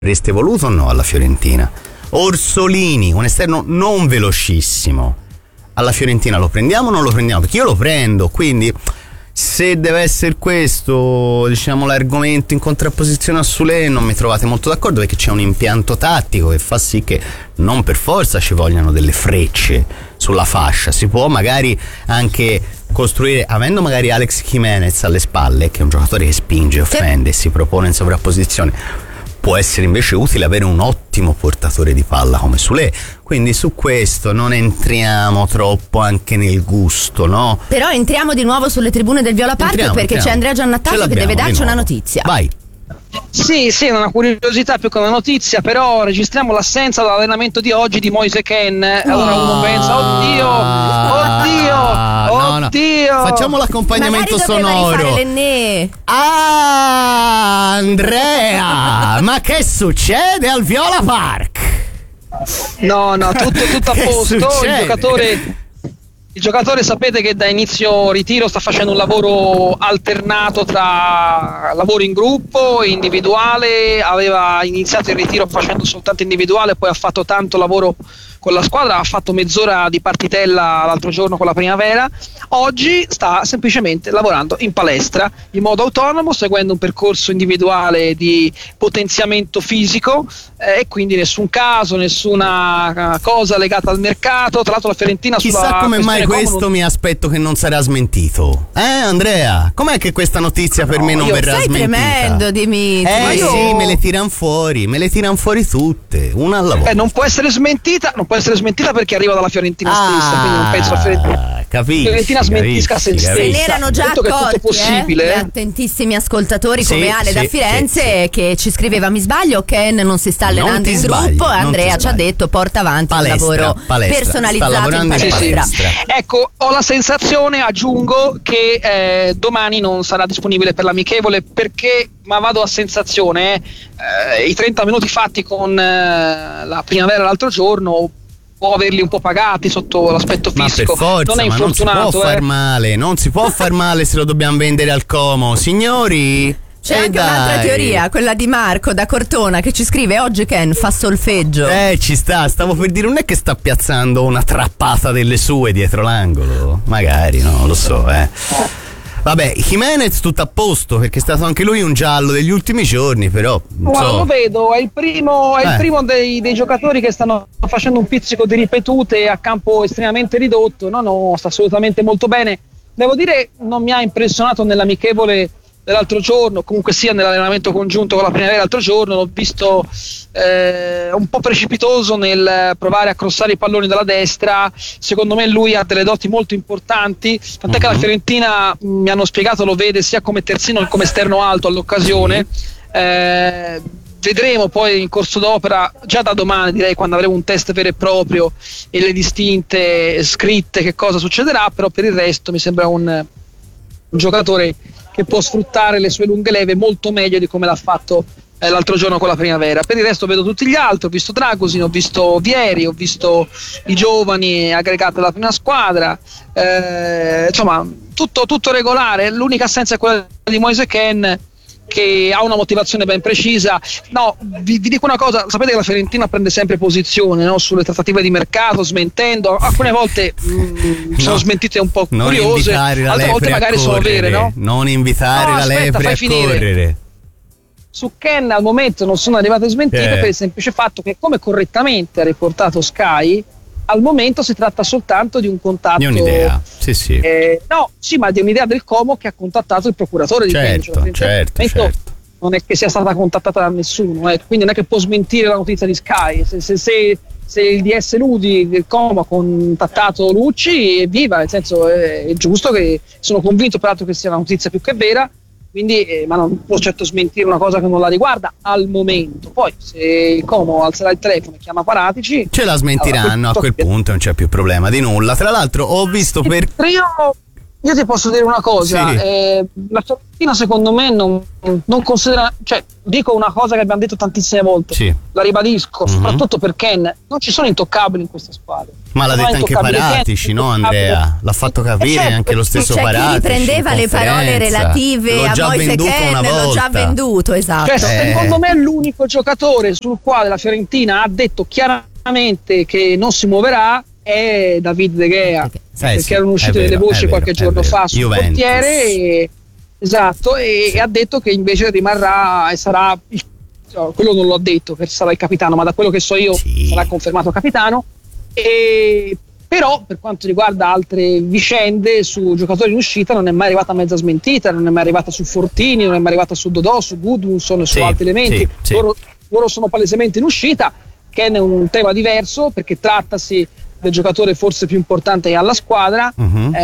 Avreste voluto o no alla Fiorentina? Orsolini, un esterno non velocissimo. Alla Fiorentina lo prendiamo o non lo prendiamo? Perché io lo prendo, quindi se deve essere questo, diciamo, l'argomento in contrapposizione a Soulé, non mi trovate molto d'accordo, perché c'è un impianto tattico che fa sì che non per forza ci vogliano delle frecce sulla fascia. Si può magari anche costruire, avendo magari Alex Jimenez alle spalle, che è un giocatore che spinge, offende e si propone in sovrapposizione. Può essere invece utile avere un ottimo portatore di palla come Soulé, quindi su questo non entriamo troppo anche nel gusto, no? Però entriamo di nuovo sulle tribune del Viola Park, perché c'è Andrea Giannattaso che deve darci una notizia. Vai. Sì, è una curiosità più che una notizia, però registriamo l'assenza dall'allenamento di oggi di Moise Kean. Allora uno pensa, oddio. No. Facciamo l'accompagnamento sonoro. Andrea, ma che succede al Viola Park? No, tutto a posto. Il giocatore sapete che da inizio ritiro sta facendo un lavoro alternato tra lavoro in gruppo e individuale. Aveva iniziato il ritiro facendo soltanto individuale, poi ha fatto tanto lavoro con la squadra, ha fatto mezz'ora di partitella l'altro giorno con la Primavera. Oggi sta semplicemente lavorando in palestra in modo autonomo, seguendo un percorso individuale di potenziamento fisico, e quindi nessun caso, nessuna cosa legata al mercato. Tra l'altro la Fiorentina, chissà come mai questo mi aspetto che non sarà smentito. Andrea, com'è che questa notizia per me non verrà smentita? Sei tremendo, Dimitri. Sì, me le tiran fuori tutte, una alla volta. Non può essere smentita perché arriva dalla Fiorentina stessa, quindi non penso alla Fiorentina. Fiorentina smentisca se stessa. Se ne erano già accorti, possibile. Attentissimi ascoltatori come Ale da Firenze che ci scriveva: mi sbaglio, Ken non si sta allenando in gruppo, e Andrea ci ha detto porta avanti un lavoro personalizzato in palestra. Ecco, ho la sensazione, aggiungo, che domani non sarà disponibile per l'amichevole, perché, ma vado a sensazione, i 30 minuti fatti con la Primavera l'altro giorno può averli un po' pagati sotto l'aspetto fisico. Ma per forza, non è infortunato, non si può far male, non si può far male se lo dobbiamo vendere al Como, signori. C'è anche un'altra teoria, quella di Marco da Cortona, che ci scrive: oggi Ken fa solfeggio. Ci sta, stavo per dire, non è che sta piazzando una trappata delle sue dietro l'angolo? Magari, no, lo so, Vabbè, Jimenez tutto a posto, perché è stato anche lui un giallo degli ultimi giorni, però lo vedo, è il primo dei giocatori che stanno facendo un pizzico di ripetute a campo estremamente ridotto. No, sta assolutamente molto bene. Devo dire, non mi ha impressionato nell'amichevole dell'altro giorno, comunque sia nell'allenamento congiunto con la Primavera l'altro giorno. L'ho visto un po' precipitoso nel provare a crossare i palloni dalla destra. Secondo me lui ha delle doti molto importanti, tant'è che la Fiorentina, mi hanno spiegato, lo vede sia come terzino che come esterno alto all'occasione. Vedremo poi in corso d'opera, già da domani direi, quando avremo un test vero e proprio e le distinte scritte, che cosa succederà. Però per il resto mi sembra un giocatore che può sfruttare le sue lunghe leve molto meglio di come l'ha fatto l'altro giorno con la Primavera. Per il resto vedo tutti gli altri, ho visto Dragosin, ho visto Vieri, ho visto i giovani aggregati alla prima squadra, insomma tutto regolare. L'unica assenza è quella di Moise Kean, che ha una motivazione ben precisa. No, vi dico una cosa, sapete che la Fiorentina prende sempre posizione, no, sulle trattative di mercato, smentendo. Alcune volte sono smentite un po' curiose, altre volte magari sono vere, no? Non invitare la lepre a correre. Su Kean al momento non sono arrivate smentite per il semplice fatto che, come correttamente ha riportato Sky, al momento si tratta soltanto di un contatto, di un'idea, sì. Ma di un'idea del Como, che ha contattato il procuratore di certo. Non è che sia stata contattata da nessuno, quindi non è che può smentire la notizia di Sky. Se il DS Ludi del Como ha contattato Lucci, evviva, nel senso, è giusto, che sono convinto peraltro che sia una notizia più che vera. Quindi, ma non può certo smentire una cosa che non la riguarda al momento. Poi se il Como alzerà il telefono e chiama Paratici, ce la smentiranno, a quel punto non c'è più problema di nulla. Tra l'altro ho visto io ti posso dire una cosa, Sì. La Fiorentina secondo me non considera, cioè dico una cosa che abbiamo detto tantissime volte, sì. la ribadisco, soprattutto per Ken, non ci sono intoccabili in questa squadra. Ma l'ha detto anche Paratici, no Andrea? L'ha fatto capire certo, anche lo stesso Paratici. Chi prendeva le parole relative a Moise Kean l'ho già venduto, esatto. Cioè, secondo me è l'unico giocatore sul quale la Fiorentina ha detto chiaramente che non si muoverà è David De Gea, perché erano uscite delle voci qualche giorno fa sul portiere esatto, e ha detto che invece rimarrà e sarà quello non l'ho detto che sarà il capitano, ma da quello che so io sarà confermato capitano. E però per quanto riguarda altre vicende su giocatori in uscita non è mai arrivata mezza smentita, non è mai arrivata su Fortini, non è mai arrivata su Dodò, su Gudmundsson, su altri elementi. Loro sono palesemente in uscita, che è un tema diverso perché trattasi del giocatore forse più importante alla squadra,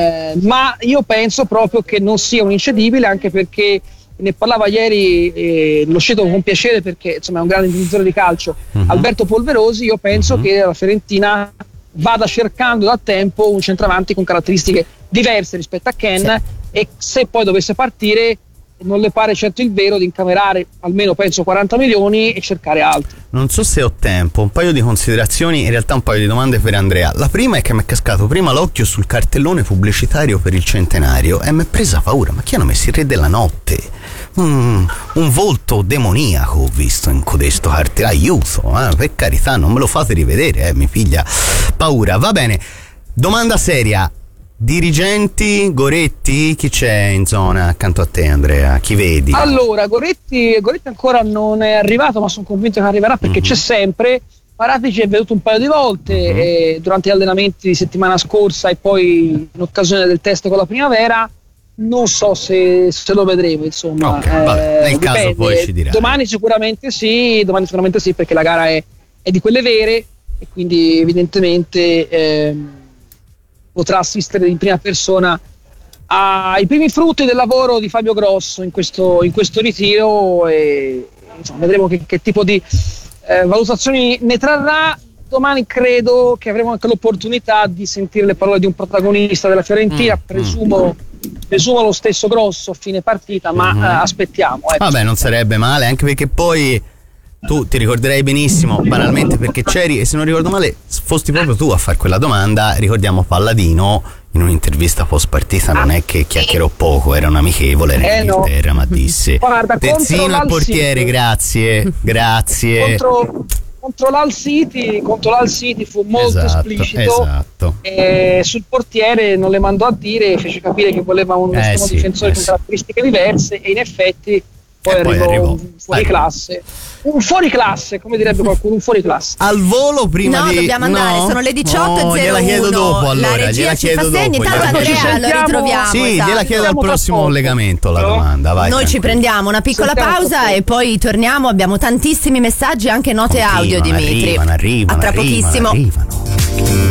ma io penso proprio che non sia un incedibile, anche perché ne parlava ieri, lo cito con piacere perché insomma è un grande intendittore di calcio, Alberto Polverosi. Io penso che la Fiorentina vada cercando da tempo un centravanti con caratteristiche diverse rispetto a Ken, e se poi dovesse partire non le pare certo il vero di incamerare almeno penso 40 milioni e cercare altri. Non so se ho tempo, un paio di considerazioni, in realtà un paio di domande per Andrea. La prima è che mi è cascato prima l'occhio sul cartellone pubblicitario per il centenario e mi è presa paura, ma chi hanno messo il Re della Notte? Un volto demoniaco ho visto in codesto cartellone, aiuto, per carità, non me lo fate rivedere, mi piglia paura. Va bene, domanda seria. Dirigenti, Goretti, chi c'è in zona accanto a te Andrea? Chi vedi? Allora, Goretti ancora non è arrivato, ma sono convinto che arriverà perché c'è sempre. Paratici è venuto un paio di volte durante gli allenamenti di settimana scorsa e poi in occasione del test con la primavera. Non so se lo vedremo, insomma. Vabbè, nel caso poi ci dirà. Domani sicuramente sì perché la gara è di quelle vere e quindi evidentemente potrà assistere in prima persona ai primi frutti del lavoro di Fabio Grosso in questo ritiro e insomma, vedremo che tipo di valutazioni ne trarrà. Domani credo che avremo anche l'opportunità di sentire le parole di un protagonista della Fiorentina, presumo lo stesso Grosso a fine partita, ma aspettiamo. Vabbè, non sarebbe male, anche perché poi tu ti ricorderai benissimo, banalmente perché c'eri, e se non ricordo male fosti proprio tu a fare quella domanda. Ricordiamo Palladino in un'intervista post partita, non è che chiacchierò poco, era un amichevole in Inghilterra, ma disse: guarda, terzino al portiere, grazie contro l'Hull City fu molto esplicito, e sul portiere non le mandò a dire, fece capire che voleva un estremo difensore con caratteristiche diverse, e in effetti poi arrivò un fuori classe, come direbbe qualcuno, un fuori classe. Al volo prima di... No, dobbiamo andare, sono le 18:01. Gliela chiedo dopo, allora. La regia ci fa segni, tanto Andrea lo ritroviamo. Sì, gliela chiedo al prossimo collegamento la domanda, vai. Noi ci prendiamo una piccola pausa e poi torniamo, abbiamo tantissimi messaggi, anche note audio, Dimitri. Arrivano, a tra pochissimo. Arrivano.